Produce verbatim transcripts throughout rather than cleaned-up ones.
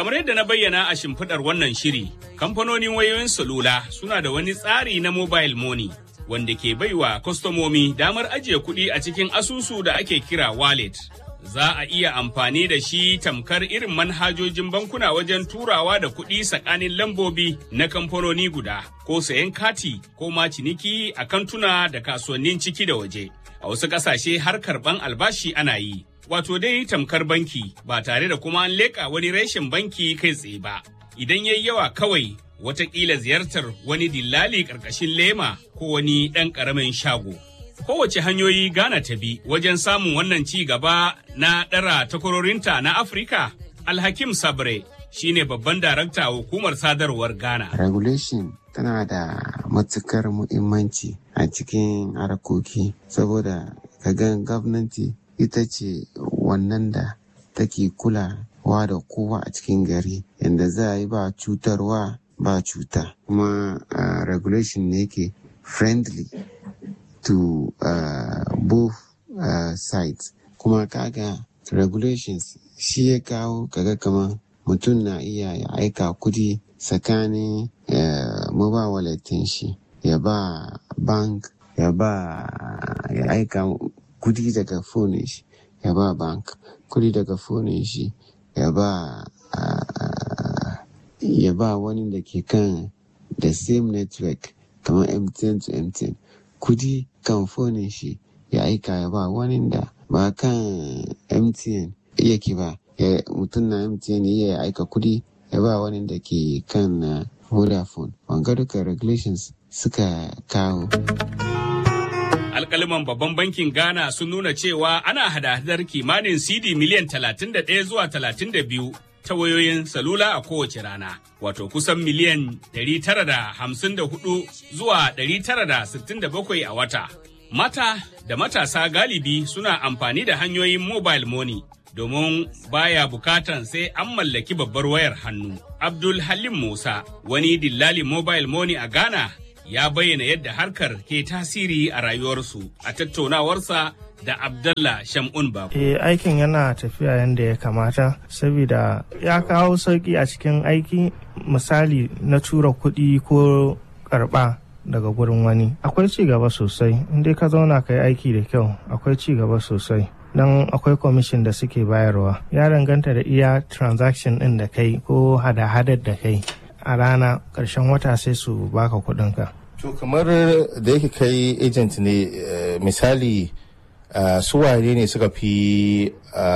Kamar yadda na bayyana a shimfiɗar wannan shiri, kamfanonin wayoyin salula suna da wani tsari na mobile money wanda ke baiwa kwastomomi damar ajiye kuɗi a cikin asusu da ake kira wallet. Za a iya amfani da shi tamkar irin manhajojin bankuna wajen turawa da kuɗi tsakanin lambobi na kamfanoni guda, ko sayan kati ko ma ciniki a kantuna da kasuwannin ciki da waje. A wasu ƙasashe har karɓan albashi ana yi. Wato dai tamkar banki ba tare da kuma an leƙa wani reshen banki kai tsaye ba. Idan yayi yawa kawai watakila ziyartar wani dillali ƙarƙashin lema ko wani ɗan ƙaramin shago. Kowace hanyoyi Ghana ta bi wajen samun wannan ci gaba na ɗara takwarorinta na Afirka, Alhakim Sabre shine babban darakta hukumar sadarwar Ghana. Regulation tana da matukar muhimmanci a cikin harkoki saboda kagan gwamnati ita ce wannan da take kulawa da kowa a cikin gari yadda za a yi ba cutarwa ba cuta kuma uh, regulation ne yake friendly to uh, both uh, sides kuma kaga regulations shi ya kawo kaga kamar mutum na iya ya aika kudi tsakanin uh, mobile wallet shi ya ba bank ya ba ya aika kudi daga phone shi ya ba bank kudi daga phone shi ya ba uh, ya ba wani da ke kan the same network kamar M T N to M T N kudi kan phone shi ya aika ya ba wani da ba kan M T N yake ba ya mutum na M T N ya aika kudi ya ba wani da ke kan uh, Vodafone wanga duka regulations suka kawo. Alƙaliman babban bankin Ghana sun nuna cewa ana hada-hadar kimanin C D miliyan talatin da ɗaya zuwa talatin da biyu ta wayoyin salula a kowace rana, wato kusan miliyan ɗari tara da hamsin da hudu zuwa ɗari tara da sittin da bakwai a wata. Mata da matasa galibi suna amfani da hanyoyin mobile money domin baya bukatan sai an mallaki babbar wayar hannu. Abdul Halim Musa, wani dillali mobile money a Ghana, ya bayyana yadda harkar ke tasiri a rayuwarsu a tattaunawarsa da Abdallah Shamun Babu. Eh, aikin yana tafiya yadda ya kamata saboda ya kawo sauki a cikin aiki, misali na tura kuɗi ko karɓa daga gurin wani. Akwai ci gaba sosai, inda ka zauna ka yi aiki da kyau akwai ci gaba sosai. Don akwai commission da suke bayarwa. Ya danganta da iya transaction ɗin da kai ko hada-hadar da kai. A rana ƙarshen wata sai su baka kuɗinka. To kamar da yake kai agent ne misali su wane ne suka fi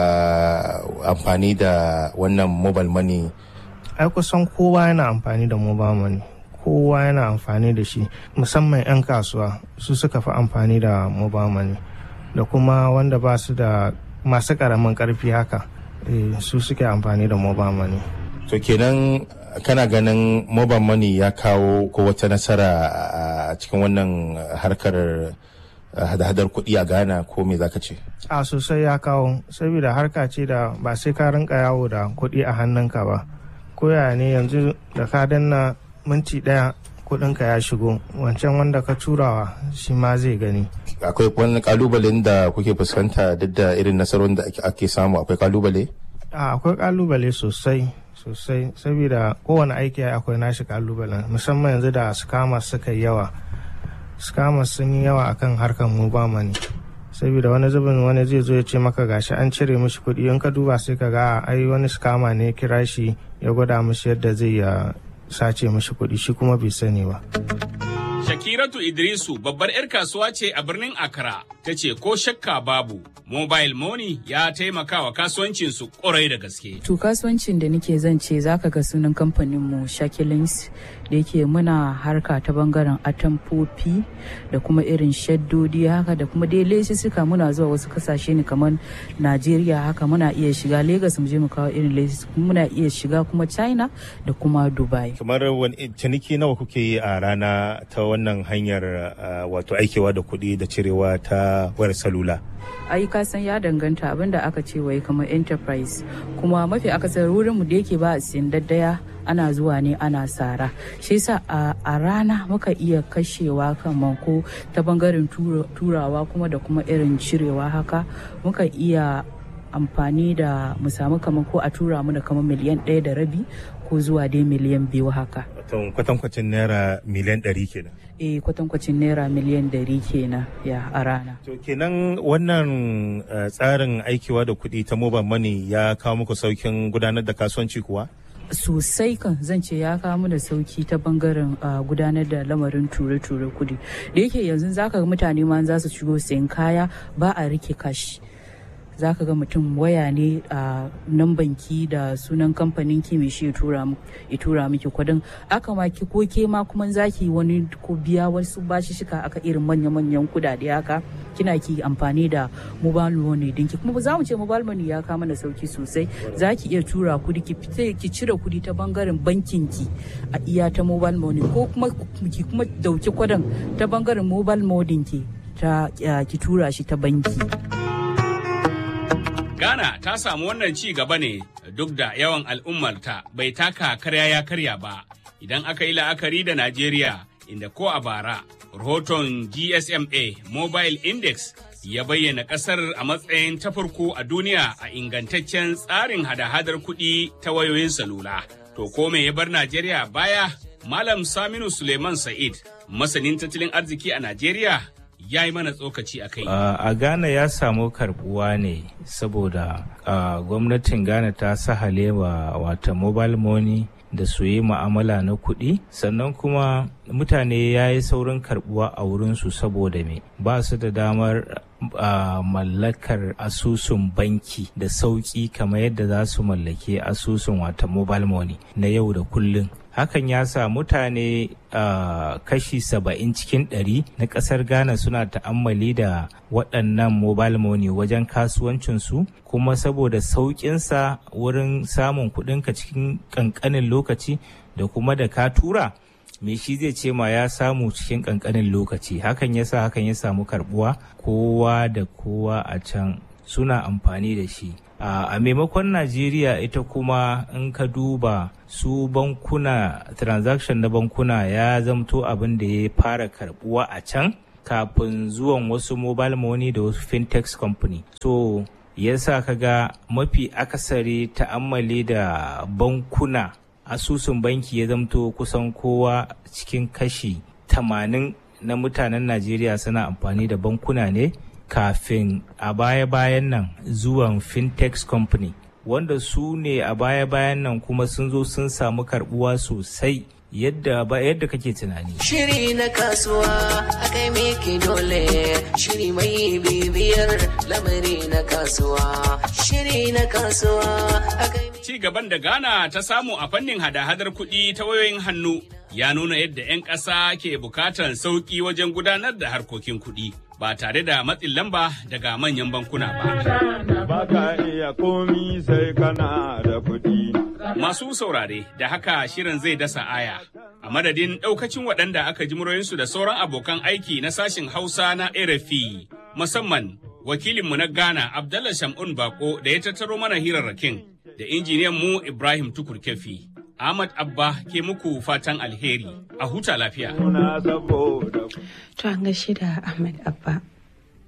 amfani da wannan mobile money? Ai kusan kowa yana amfani da mobile money. Kowa yana amfani da shi, musamman 'yan kasuwa su suka fi amfani da mobile money. Da kuma wanda ba su da masu ƙaramin ƙarfi haka su suke amfani da mobile money. To kenan kana ganin mobile money ya kawo ko wata nasara a cikin wannan harkar hada-hadar kuɗi a Ghana ko me zaka ce? A sosai ya kawo, saboda harka ce da ba sai ka rinka yawo da kuɗi a hannunka ba. Koya ne yanzu da ka danna minti ɗaya kuɗinka ya shigo, wancan wanda ka turawa shi ma zai gani. Akwai wani kalubalen da kuke fuskanta duk da irin nasarorin da ake samu, akwai kalubale? A akwai kalubale sosai. sosai saboda kowane aiki akwai nashi kalubalen, musamman yanzu da scammers suka yi yawa scammers sun yi yawa akan harkar mobile money, saboda wani zubin wani zai zo ya ce maka gashi an cire mishi kuɗi, in ka duba sai ka ga ai wani scammer ne kira shi ya gwada mishi yadda zai ya sace mishi kuɗi, shi kuma bai sani ba. Shakiratu Idrisu babbar 'yar kasuwa ce a birnin Accra, ta ce ko shakka babu mobile money ya taimaka wa kasuwancinsu ƙwarai da gaske. To kasuwancin da nake zan ce zaka ga sunan kamfaninmu Shakilins da yake muna harka ta bangaren atamfofi da kuma irin shaddodi haka da kuma dai lesussuka, muna zuwa wasu kasashe ne kamar Najeriya haka, muna iya shiga Lagos mu je mu kawo irin lesus, muna iya shiga kuma China da kuma Dubai. Kamar wani ciniki nawa kuke yi a rana ta wannan hanyar wato aikewa da kuɗi da cirewa ta wayar salula? Ai ka san ya danganta abinda aka ce wai kamar enterprise, kuma mafi akasar wurin mu da yake ba a siyan daddaya ana zuwa ne ana sara, shi yasa a rana muka iya kashewa kamar ko ta bangaren turawa kuma da kuma irin cirewa haka muka iya amfani da mu samu kamar ko a tura mana kamar miliyan ɗaya da rabi ko zuwa dai miliyan biyu haka. Kwatankwacin naira miliyan ɗari kenan. Eh kwatankwacin naira miliyan ɗari kenan ya a rana. To kenan wannan tsarin aikiwa da kuɗi ta mobile money ya kawo muku saukin gudanar da kasuwanci kuwa? Sosai kan zan ce ya kawo da sauki ta bangaren gudanar da lamarin ture-ture kudi da yake yanzu zaka ga mutane ma za su shigo sayan kaya ba a rike kashi zaka ga mutum waya ne a nan banki da sunan kamfanin ki mai shi ya tura miki kudin aka ma ki ko ke ma kuma zaki wani ko biya wasu bashi shika aka irin manya-manyan kudade haka kina ki amfani da mobile money dinki kuma za mu ce mobile money ya kama da sauki sosai zaki iya tura kudi ki fita ki cire kudi ta bangaren bankin ki a iya ta mobile money ko kuma ki kuma dauki kudin ta bangaren mobile money ki ta ki tura shi ta banki. Ghana ta samu wannan ci gaba ne duk da yawan al'ummarta bai taka karya ya karya ba idan aka yi la'akari da Najeriya inda ko a bara rahoton G S M A Mobile Index ya bayyana kasar a matsayin ta farko a duniya a ingantaccen tsarin hada-hadar kuɗi ta wayoyin salula. To ko me ya bar Najeriya baya? Malam Saminu Suleiman Sa'id, masanin tattalin arziki a Najeriya, ya yi mana tsokaci a kai. Uh, a Ghana ya samu karbuwa ne saboda uh, gwamnatin Ghana ta sahale wa wata mobile money da su yi ma'amala na kuɗi sannan kuma mutane ya yi saurin karbuwa a wurinsu saboda me ba su da damar uh, mallakar asusun banki da sauƙi kamar yadda za su mallake asusun wata mobile money na yau da kullum. Hakan ya sa mutane uh, kashi saba'in cikin ɗari na ƙasar Ghana suna ta'ammali da waɗannan mobile money wajen kasuwancinsu kuma saboda sauƙinsa wurin samun kuɗinka cikin ƙanƙanin lokaci da kuma da ka tura me shi zai ce ma ya samu cikin ƙanƙanin lokaci hakan ya sa hakan ya samu karɓuwa kowa da kowa a can suna amfani da shi. Uh, a maimakon Najeriya ita kuma in ka duba su bankuna transaction na bankuna ya zamto abin da ya fara karbuwa a can kafin zuwan wasu mobile money da wasu fintech company. So yasa kaga mafi akasari ta'ammali da bankuna asusun banki ya zamto kusan kowa cikin kashi tamanin na mutanen Najeriya suna amfani da bankuna ne kafin a baya-bayan nan zuwan fintech company wanda su ne a baya-bayan nan kuma sun zo sun samu karbuwa sosai yadda ba yadda kake tunani. Shiri na kasuwa akai miki dole shiri mai bibiyar lamari na kasuwa shiri na kasuwa akai ci gaban da Ghana ta samu a fannin hada-hadar kuɗi ta wayoyin hannu ya nuna yadda 'yan ƙasa ke bukatar sauƙi wajen gudanar da harkokin kuɗi ba tare da matsin lamba daga manyan bankuna ba. Baka iya komi sai kana da kuɗi. Masu saurare da haka shirin zai dasa aya. A madadin ɗaukacin waɗanda aka ji muryoyinsu da sauran abokan aiki na sashin Hausa na R F I, musamman wakilinmu na Ghana Abdallah Shamun Bako da ya tattaro mana hirarrakin da injiniyan mu Ibrahim Tukur Kefi. Ahmad Abba ke muku fatan alheri a huta lafiya. Muna saboda To an gaishe da Ahmad Abba.